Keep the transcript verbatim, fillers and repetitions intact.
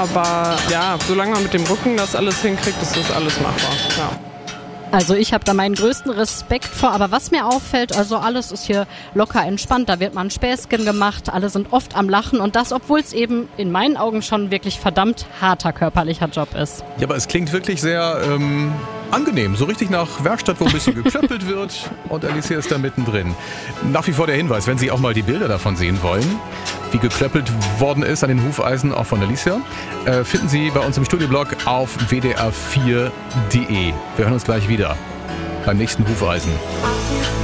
Aber ja, solange man mit dem Rücken das alles hinkriegt, ist das alles machbar. Ja. Also ich habe da meinen größten Respekt vor, aber was mir auffällt, also alles ist hier locker entspannt, da wird mal ein Späßchen gemacht, alle sind oft am Lachen und das, obwohl es eben in meinen Augen schon wirklich verdammt harter körperlicher Job ist. Ja, aber es klingt wirklich sehr ähm, angenehm, so richtig nach Werkstatt, wo ein bisschen geklöppelt wird und Alicia ist da mittendrin. Nach wie vor der Hinweis, wenn Sie auch mal die Bilder davon sehen wollen, wie geklöppelt worden ist an den Hufeisen, auch von Alicia, äh, finden Sie bei uns im Studioblog auf w d r vier punkt d e. Wir hören uns gleich wieder beim nächsten Hufeisen.